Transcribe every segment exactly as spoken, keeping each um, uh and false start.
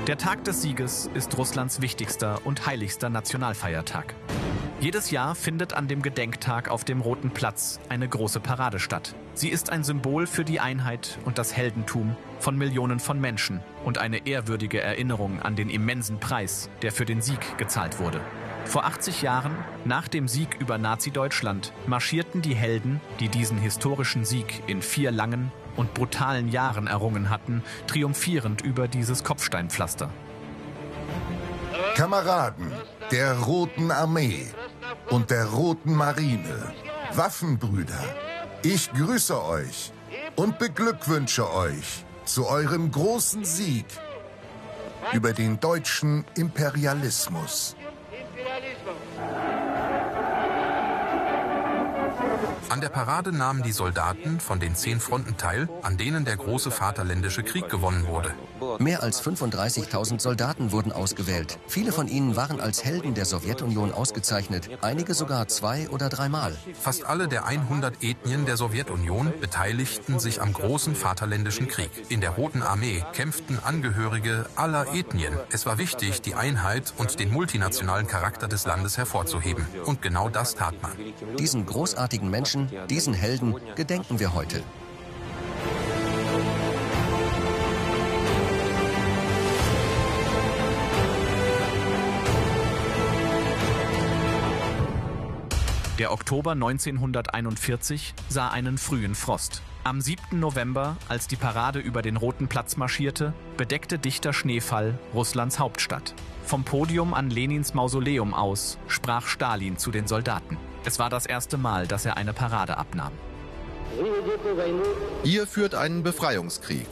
Der Tag des Sieges ist Russlands wichtigster und heiligster Nationalfeiertag. Jedes Jahr findet an dem Gedenktag auf dem Roten Platz eine große Parade statt. Sie ist ein Symbol für die Einheit und das Heldentum von Millionen von Menschen und eine ehrwürdige Erinnerung an den immensen Preis, der für den Sieg gezahlt wurde. Vor achtzig Jahren, nach dem Sieg über Nazi-Deutschland, marschierten die Helden, die diesen historischen Sieg in vier langen und brutalen Jahren errungen hatten, triumphierend über dieses Kopfsteinpflaster. Kameraden der Roten Armee und der Roten Marine, Waffenbrüder, ich grüße euch und beglückwünsche euch zu eurem großen Sieg über den deutschen Imperialismus. An der Parade nahmen die Soldaten von den zehn Fronten teil, an denen der große Vaterländische Krieg gewonnen wurde. Mehr als fünfunddreißigtausend Soldaten wurden ausgewählt. Viele von ihnen waren als Helden der Sowjetunion ausgezeichnet, einige sogar zwei- oder dreimal. Fast alle der hundert Ethnien der Sowjetunion beteiligten sich am großen Vaterländischen Krieg. In der Roten Armee kämpften Angehörige aller Ethnien. Es war wichtig, die Einheit und den multinationalen Charakter des Landes hervorzuheben. Und genau das tat man. Diesen großartigen Menschen, diesen Helden, gedenken wir heute. Der Oktober neunzehnhunderteinundvierzig sah einen frühen Frost. Am siebten November, als die Parade über den Roten Platz marschierte, bedeckte dichter Schneefall Russlands Hauptstadt. Vom Podium an Lenins Mausoleum aus sprach Stalin zu den Soldaten. Es war das erste Mal, dass er eine Parade abnahm. Ihr führt einen Befreiungskrieg.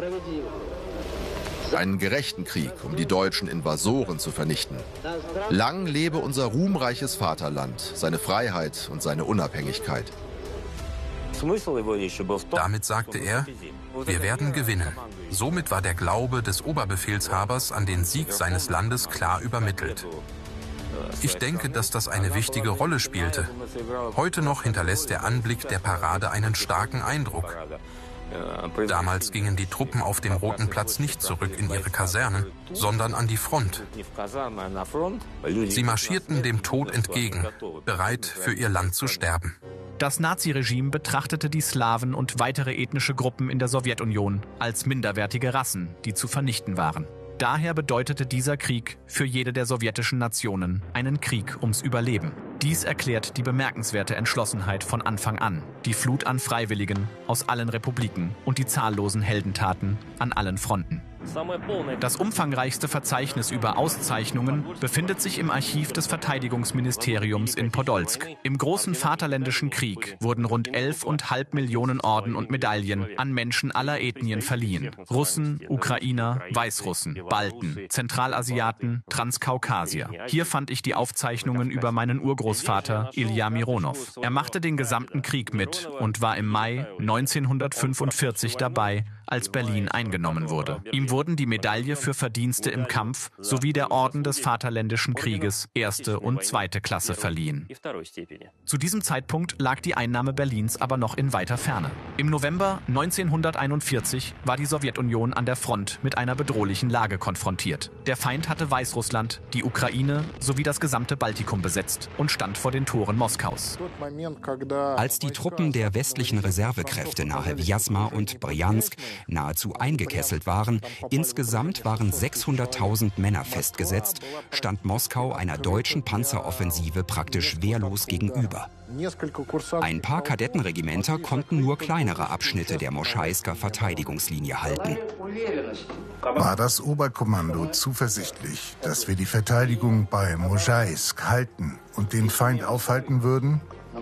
Einen gerechten Krieg, um die deutschen Invasoren zu vernichten. Lang lebe unser ruhmreiches Vaterland, seine Freiheit und seine Unabhängigkeit. Damit sagte er, wir werden gewinnen. Somit war der Glaube des Oberbefehlshabers an den Sieg seines Landes klar übermittelt. Ich denke, dass das eine wichtige Rolle spielte. Heute noch hinterlässt der Anblick der Parade einen starken Eindruck. Damals gingen die Truppen auf dem Roten Platz nicht zurück in ihre Kasernen, sondern an die Front. Sie marschierten dem Tod entgegen, bereit für ihr Land zu sterben. Das Naziregime betrachtete die Slawen und weitere ethnische Gruppen in der Sowjetunion als minderwertige Rassen, die zu vernichten waren. Daher bedeutete dieser Krieg für jede der sowjetischen Nationen einen Krieg ums Überleben. Dies erklärt die bemerkenswerte Entschlossenheit von Anfang an, die Flut an Freiwilligen aus allen Republiken und die zahllosen Heldentaten an allen Fronten. Das umfangreichste Verzeichnis über Auszeichnungen befindet sich im Archiv des Verteidigungsministeriums in Podolsk. Im großen Vaterländischen Krieg wurden rund elf Komma fünf Millionen Orden und Medaillen an Menschen aller Ethnien verliehen. Russen, Ukrainer, Weißrussen, Balten, Zentralasiaten, Transkaukasier. Hier fand ich die Aufzeichnungen über meinen Urgroßvater Ilja Mironov. Er machte den gesamten Krieg mit und war im Mai neunzehnhundertfünfundvierzig dabei, als Berlin eingenommen wurde. Ihm wurden die Medaille für Verdienste im Kampf sowie der Orden des Vaterländischen Krieges erste und zweite Klasse verliehen. Zu diesem Zeitpunkt lag die Einnahme Berlins aber noch in weiter Ferne. Im November neunzehnhunderteinundvierzig war die Sowjetunion an der Front mit einer bedrohlichen Lage konfrontiert. Der Feind hatte Weißrussland, die Ukraine sowie das gesamte Baltikum besetzt und stand vor den Toren Moskaus. Als die Truppen der westlichen Reservekräfte nahe Wjasma und Brjansk nahezu eingekesselt waren, insgesamt waren sechshunderttausend Männer festgesetzt, stand Moskau einer deutschen Panzeroffensive praktisch wehrlos gegenüber. Ein paar Kadettenregimenter konnten nur kleinere Abschnitte der Moschaisker Verteidigungslinie halten. War das Oberkommando zuversichtlich, dass wir die Verteidigung bei Moschaisk halten und den Feind aufhalten würden?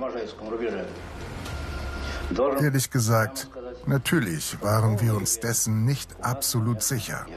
Ehrlich gesagt, natürlich waren wir uns dessen nicht absolut sicher.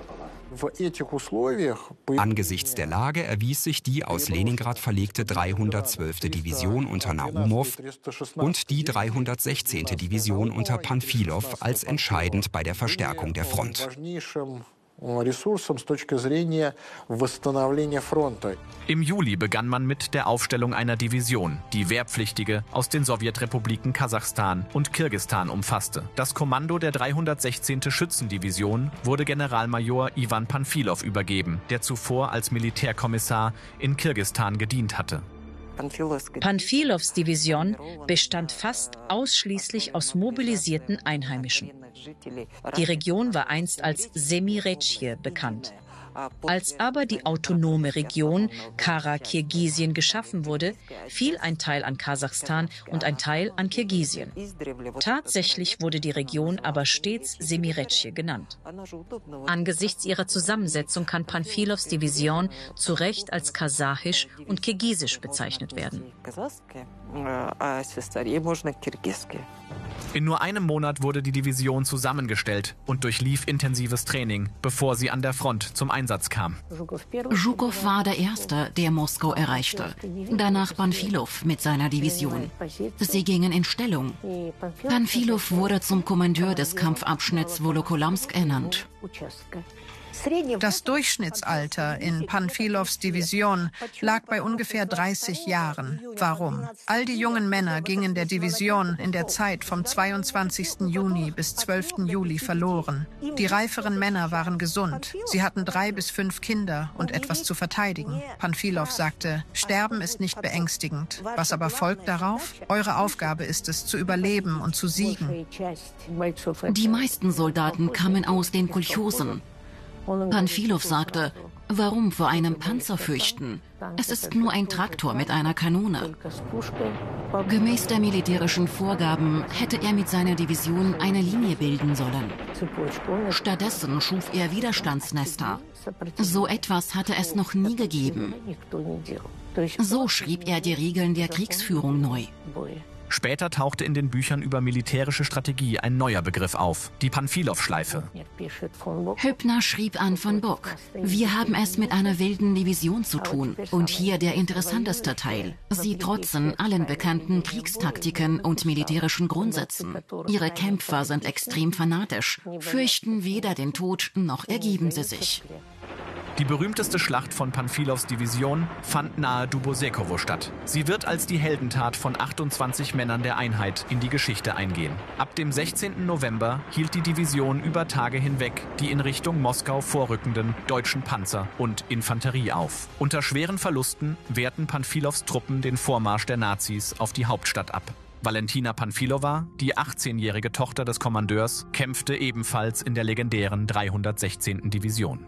Angesichts der Lage erwies sich die aus Leningrad verlegte dreihundertzwölfte Division unter Naumov und die dreihundertsechzehnte Division unter Panfilow als entscheidend bei der Verstärkung der Front. Im Juli begann man mit der Aufstellung einer Division, die Wehrpflichtige aus den Sowjetrepubliken Kasachstan und Kirgisistan umfasste. Das Kommando der dreihundertsechzehnten Schützendivision wurde Generalmajor Iwan Panfilow übergeben, der zuvor als Militärkommissar in Kirgisistan gedient hatte. Panfilows Division bestand fast ausschließlich aus mobilisierten Einheimischen. Die Region war einst als Semirechye bekannt. Als aber die autonome Region Kara-Kirgisien geschaffen wurde, fiel ein Teil an Kasachstan und ein Teil an Kirgisien. Tatsächlich wurde die Region aber stets Semirechye genannt. Angesichts ihrer Zusammensetzung kann Panfilows Division zu Recht als kasachisch und kirgisisch bezeichnet werden. In nur einem Monat wurde die Division zusammengestellt und durchlief intensives Training, bevor sie an der Front zum Einsatz kam. Zhukov war der Erste, der Moskau erreichte. Danach Panfilow mit seiner Division. Sie gingen in Stellung. Panfilow wurde zum Kommandeur des Kampfabschnitts Wolokolamsk ernannt. Das Durchschnittsalter in Panfilows Division lag bei ungefähr dreißig Jahren. Warum? All die jungen Männer gingen der Division in der Zeit vom zweiundzwanzigsten Juni bis zwölften Juli verloren. Die reiferen Männer waren gesund. Sie hatten drei bis fünf Kinder und etwas zu verteidigen. Panfilow sagte, Sterben ist nicht beängstigend. Was aber folgt darauf? Eure Aufgabe ist es, zu überleben und zu siegen. Die meisten Soldaten kamen aus den Kolchosen. Panfilow sagte, warum vor einem Panzer fürchten? Es ist nur ein Traktor mit einer Kanone. Gemäß der militärischen Vorgaben hätte er mit seiner Division eine Linie bilden sollen. Stattdessen schuf er Widerstandsnester. So etwas hatte es noch nie gegeben. So schrieb er die Regeln der Kriegsführung neu. Später tauchte in den Büchern über militärische Strategie ein neuer Begriff auf, die Panfilow-Schleife. Hübner schrieb an von Bock, wir haben es mit einer wilden Division zu tun. Und hier der interessanteste Teil. Sie trotzen allen bekannten Kriegstaktiken und militärischen Grundsätzen. Ihre Kämpfer sind extrem fanatisch, fürchten weder den Tod noch ergeben sie sich. Die berühmteste Schlacht von Panfilows Division fand nahe Dubosekowo statt. Sie wird als die Heldentat von achtundzwanzig Männern der Einheit in die Geschichte eingehen. Ab dem sechzehnten November hielt die Division über Tage hinweg die in Richtung Moskau vorrückenden deutschen Panzer und Infanterie auf. Unter schweren Verlusten wehrten Panfilows Truppen den Vormarsch der Nazis auf die Hauptstadt ab. Valentina Panfilowa, die achtzehnjährige Tochter des Kommandeurs, kämpfte ebenfalls in der legendären dreihundertsechzehnten Division.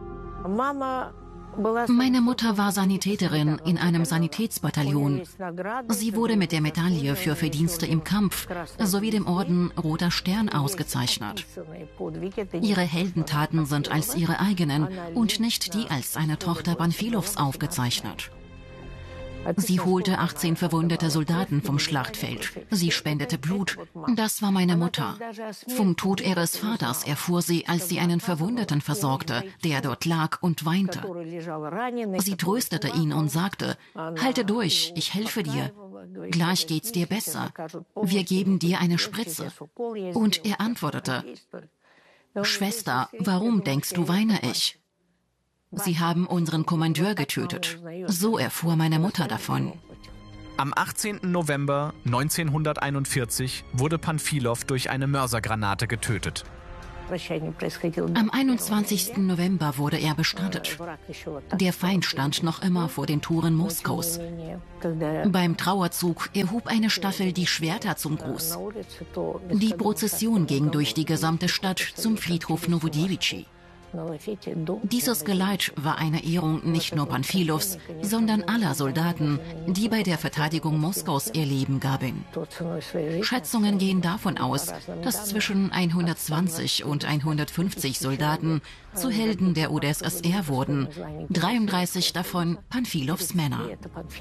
Meine Mutter war Sanitäterin in einem Sanitätsbataillon. Sie wurde mit der Medaille für Verdienste im Kampf sowie dem Orden Roter Stern ausgezeichnet. Ihre Heldentaten sind als ihre eigenen und nicht die als eine Tochter Panfilows aufgezeichnet. Sie holte achtzehn verwundete Soldaten vom Schlachtfeld. Sie spendete Blut. Das war meine Mutter. Vom Tod ihres Vaters erfuhr sie, als sie einen Verwundeten versorgte, der dort lag und weinte. Sie tröstete ihn und sagte, halte durch, ich helfe dir. Gleich geht's dir besser. Wir geben dir eine Spritze. Und er antwortete, Schwester, warum denkst du, weine ich? Sie haben unseren Kommandeur getötet. So erfuhr meine Mutter davon. Am achtzehnten November neunzehnhunderteinundvierzig wurde Panfilow durch eine Mörsergranate getötet. Am einundzwanzigsten November wurde er bestattet. Der Feind stand noch immer vor den Toren Moskaus. Beim Trauerzug erhob eine Staffel die Schwerter zum Gruß. Die Prozession ging durch die gesamte Stadt zum Friedhof Novodevichy. Dieses Geleit war eine Ehrung nicht nur Panfilows, sondern aller Soldaten, die bei der Verteidigung Moskaus ihr Leben gaben. Schätzungen gehen davon aus, dass zwischen hundertzwanzig und hundertfünfzig Soldaten zu Helden der U d S S R wurden, dreiunddreißig davon Panfilows Männer.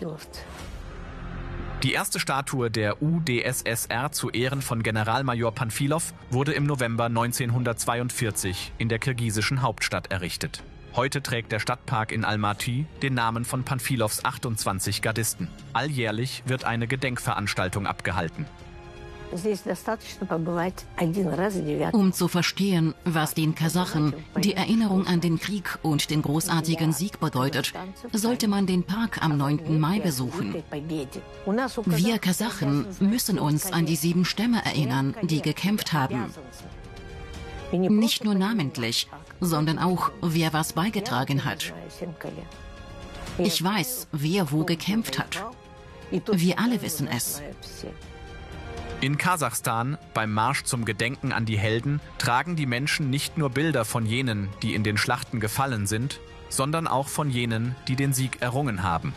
Die erste Statue der U d S S R zu Ehren von Generalmajor Panfilow wurde im November neunzehnhundertzweiundvierzig in der kirgisischen Hauptstadt errichtet. Heute trägt der Stadtpark in Almaty den Namen von Panfilows achtundzwanzig Gardisten. Alljährlich wird eine Gedenkveranstaltung abgehalten. Um zu verstehen, was den Kasachen die Erinnerung an den Krieg und den großartigen Sieg bedeutet, sollte man den Park am neunten Mai besuchen. Wir Kasachen müssen uns an die sieben Stämme erinnern, die gekämpft haben. Nicht nur namentlich, sondern auch, wer was beigetragen hat. Ich weiß, wer wo gekämpft hat. Wir alle wissen es. In Kasachstan, beim Marsch zum Gedenken an die Helden, tragen die Menschen nicht nur Bilder von jenen, die in den Schlachten gefallen sind, sondern auch von jenen, die den Sieg errungen haben.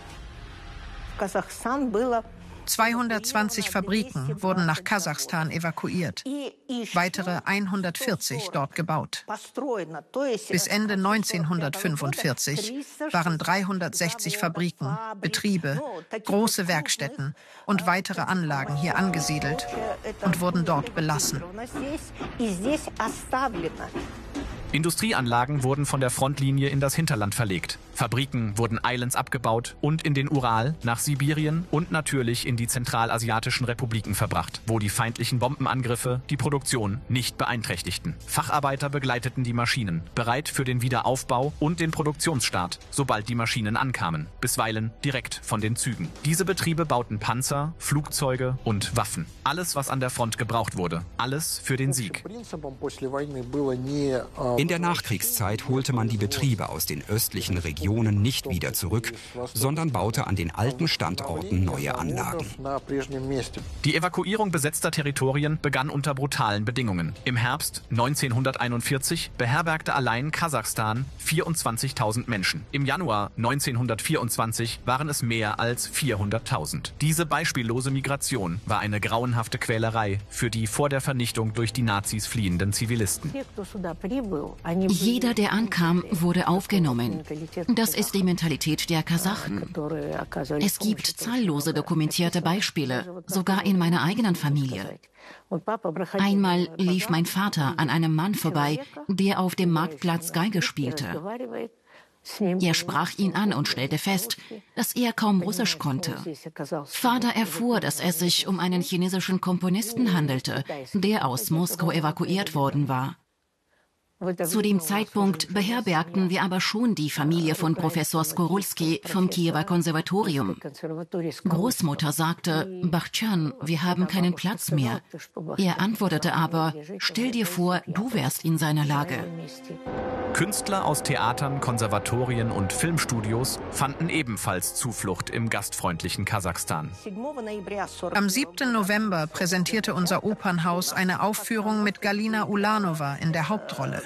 zweihundertzwanzig Fabriken wurden nach Kasachstan evakuiert, weitere hundertvierzig dort gebaut. Bis Ende neunzehnhundertfünfundvierzig waren dreihundertsechzig Fabriken, Betriebe, große Werkstätten und weitere Anlagen hier angesiedelt und wurden dort belassen. Industrieanlagen wurden von der Frontlinie in das Hinterland verlegt. Fabriken wurden eilends abgebaut und in den Ural, nach Sibirien und natürlich in die zentralasiatischen Republiken verbracht, wo die feindlichen Bombenangriffe die Produktion nicht beeinträchtigten. Facharbeiter begleiteten die Maschinen, bereit für den Wiederaufbau und den Produktionsstart, sobald die Maschinen ankamen, bisweilen direkt von den Zügen. Diese Betriebe bauten Panzer, Flugzeuge und Waffen. Alles, was an der Front gebraucht wurde. Alles für den Sieg. In der Nachkriegszeit holte man die Betriebe aus den östlichen Regionen nicht wieder zurück, sondern baute an den alten Standorten neue Anlagen. Die Evakuierung besetzter Territorien begann unter brutalen Bedingungen. Im Herbst neunzehnhunderteinundvierzig beherbergte allein Kasachstan vierundzwanzigtausend Menschen. Im Januar neunzehnhundertvierundzwanzig waren es mehr als vierhunderttausend. Diese beispiellose Migration war eine grauenhafte Quälerei für die vor der Vernichtung durch die Nazis fliehenden Zivilisten. Jeder, der ankam, wurde aufgenommen. Das ist die Mentalität der Kasachen. Es gibt zahllose dokumentierte Beispiele, sogar in meiner eigenen Familie. Einmal lief mein Vater an einem Mann vorbei, der auf dem Marktplatz Geige spielte. Er sprach ihn an und stellte fest, dass er kaum Russisch konnte. Vater erfuhr, dass es sich um einen chinesischen Komponisten handelte, der aus Moskau evakuiert worden war. Zu dem Zeitpunkt beherbergten wir aber schon die Familie von Professor Skorulski vom Kiewer Konservatorium. Großmutter sagte, Bachchan, wir haben keinen Platz mehr. Er antwortete aber, stell dir vor, du wärst in seiner Lage. Künstler aus Theatern, Konservatorien und Filmstudios fanden ebenfalls Zuflucht im gastfreundlichen Kasachstan. Am siebten November präsentierte unser Opernhaus eine Aufführung mit Galina Ulanova in der Hauptrolle.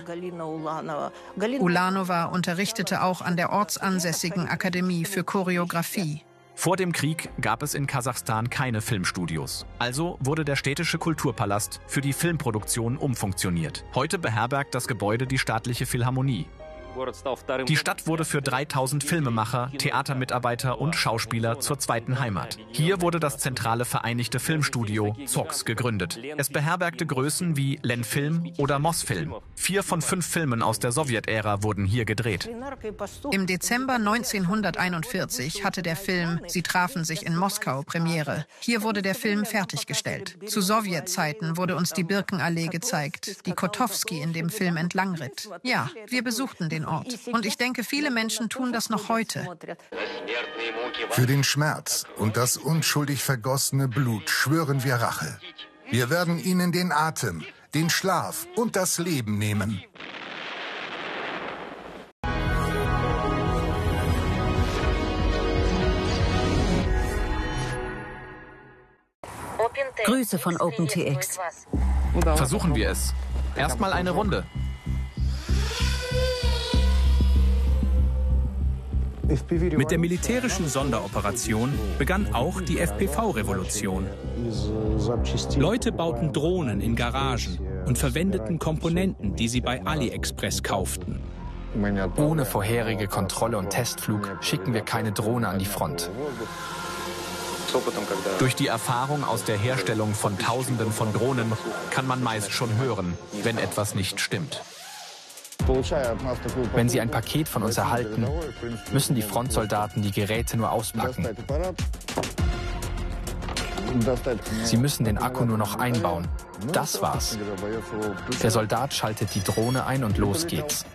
Ulanova unterrichtete auch an der ortsansässigen Akademie für Choreografie. Vor dem Krieg gab es in Kasachstan keine Filmstudios. Also wurde der städtische Kulturpalast für die Filmproduktion umfunktioniert. Heute beherbergt das Gebäude die staatliche Philharmonie. Die Stadt wurde für dreitausend Filmemacher, Theatermitarbeiter und Schauspieler zur zweiten Heimat. Hier wurde das zentrale Vereinigte Filmstudio ZOX gegründet. Es beherbergte Größen wie Lenfilm oder Mosfilm. Vier von fünf Filmen aus der Sowjetära wurden hier gedreht. Im Dezember neunzehnhunderteinundvierzig hatte der Film Sie trafen sich in Moskau Premiere. Hier wurde der Film fertiggestellt. Zu Sowjetzeiten wurde uns die Birkenallee gezeigt, die Kotowski in dem Film entlangritt. Ja, wir besuchten den Ort. Und ich denke, viele Menschen tun das noch heute. Für den Schmerz und das unschuldig vergossene Blut schwören wir Rache. Wir werden ihnen den Atem, den Schlaf und das Leben nehmen. Grüße von OpenTX. Versuchen wir es. Erstmal eine Runde. Mit der militärischen Sonderoperation begann auch die F P V-Revolution. Leute bauten Drohnen in Garagen und verwendeten Komponenten, die sie bei AliExpress kauften. Ohne vorherige Kontrolle und Testflug schicken wir keine Drohne an die Front. Durch die Erfahrung aus der Herstellung von Tausenden von Drohnen kann man meist schon hören, wenn etwas nicht stimmt. Wenn sie ein Paket von uns erhalten, müssen die Frontsoldaten die Geräte nur auspacken. Sie müssen den Akku nur noch einbauen. Das war's. Der Soldat schaltet die Drohne ein und los geht's.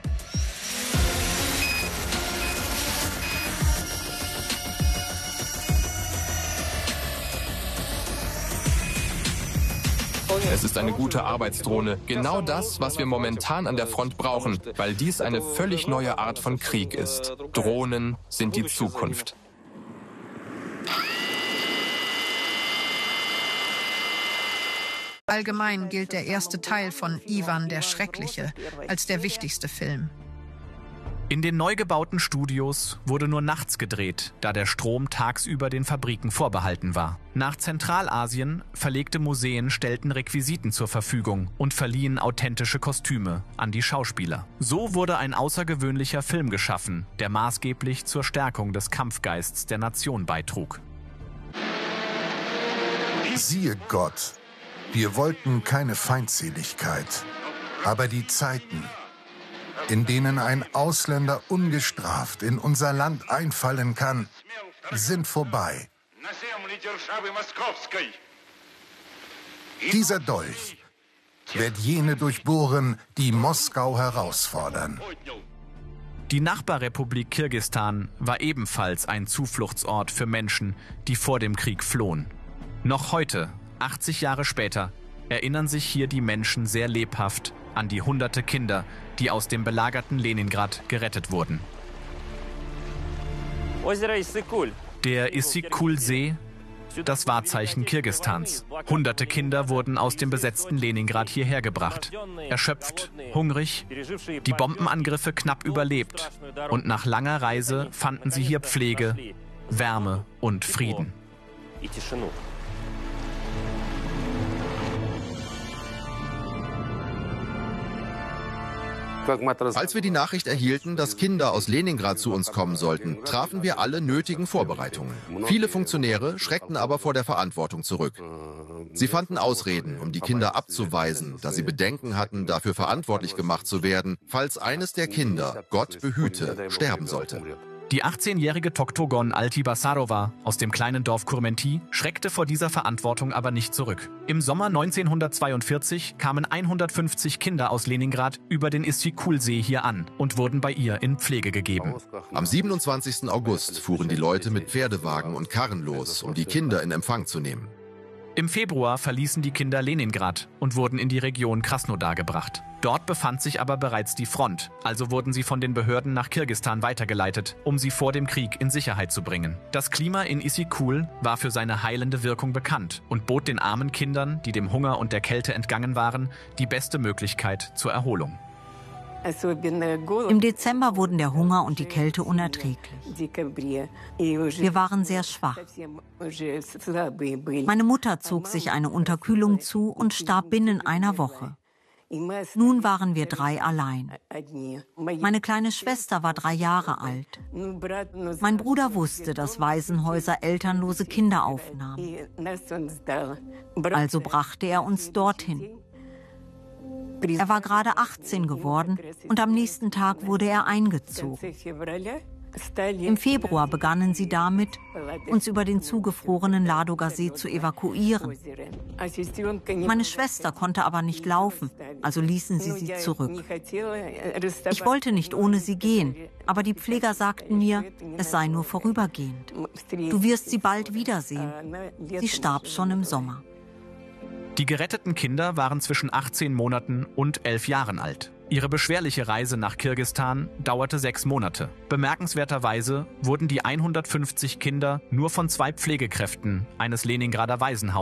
Es ist eine gute Arbeitsdrohne. Genau das, was wir momentan an der Front brauchen, weil dies eine völlig neue Art von Krieg ist. Drohnen sind die Zukunft. Allgemein gilt der erste Teil von Ivan der Schreckliche als der wichtigste Film. In den neu gebauten Studios wurde nur nachts gedreht, da der Strom tagsüber den Fabriken vorbehalten war. Nach Zentralasien verlegte Museen stellten Requisiten zur Verfügung und verliehen authentische Kostüme an die Schauspieler. So wurde ein außergewöhnlicher Film geschaffen, der maßgeblich zur Stärkung des Kampfgeists der Nation beitrug. Siehe Gott, wir wollten keine Feindseligkeit, aber die Zeiten, in denen ein Ausländer ungestraft in unser Land einfallen kann, sind vorbei. Dieser Dolch wird jene durchbohren, die Moskau herausfordern. Die Nachbarrepublik Kirgisistan war ebenfalls ein Zufluchtsort für Menschen, die vor dem Krieg flohen. Noch heute, achtzig Jahre später, erinnern sich hier die Menschen sehr lebhaft an die hunderte Kinder, die aus dem belagerten Leningrad gerettet wurden. Der Issyk-Kul-See, das Wahrzeichen Kirgisistans. Hunderte Kinder wurden aus dem besetzten Leningrad hierher gebracht. Erschöpft, hungrig, die Bombenangriffe knapp überlebt. Und nach langer Reise fanden sie hier Pflege, Wärme und Frieden. Als wir die Nachricht erhielten, dass Kinder aus Leningrad zu uns kommen sollten, trafen wir alle nötigen Vorbereitungen. Viele Funktionäre schreckten aber vor der Verantwortung zurück. Sie fanden Ausreden, um die Kinder abzuweisen, da sie Bedenken hatten, dafür verantwortlich gemacht zu werden, falls eines der Kinder, Gott behüte, sterben sollte. Die achtzehnjährige Toktogon Alti-Basarova aus dem kleinen Dorf Kurmenti schreckte vor dieser Verantwortung aber nicht zurück. Im Sommer neunzehnhundertzweiundvierzig kamen hundertfünfzig Kinder aus Leningrad über den Issyk-Kul-See hier an und wurden bei ihr in Pflege gegeben. Am siebenundzwanzigsten August fuhren die Leute mit Pferdewagen und Karren los, um die Kinder in Empfang zu nehmen. Im Februar verließen die Kinder Leningrad und wurden in die Region Krasnodar gebracht. Dort befand sich aber bereits die Front, also wurden sie von den Behörden nach Kirgisistan weitergeleitet, um sie vor dem Krieg in Sicherheit zu bringen. Das Klima in Issyk-Kul war für seine heilende Wirkung bekannt und bot den armen Kindern, die dem Hunger und der Kälte entgangen waren, die beste Möglichkeit zur Erholung. Im Dezember wurden der Hunger und die Kälte unerträglich. Wir waren sehr schwach. Meine Mutter zog sich eine Unterkühlung zu und starb binnen einer Woche. Nun waren wir drei allein. Meine kleine Schwester war drei Jahre alt. Mein Bruder wusste, dass Waisenhäuser elternlose Kinder aufnahmen. Also brachte er uns dorthin. Er war gerade achtzehn geworden und am nächsten Tag wurde er eingezogen. Im Februar begannen sie damit, uns über den zugefrorenen Ladoga-See zu evakuieren. Meine Schwester konnte aber nicht laufen, also ließen sie sie zurück. Ich wollte nicht ohne sie gehen, aber die Pfleger sagten mir, es sei nur vorübergehend. Du wirst sie bald wiedersehen. Sie starb schon im Sommer. Die geretteten Kinder waren zwischen achtzehn Monaten und elf Jahren alt. Ihre beschwerliche Reise nach Kirgisistan dauerte sechs Monate. Bemerkenswerterweise wurden die hundertfünfzig Kinder nur von zwei Pflegekräften eines Leningrader Waisenhauses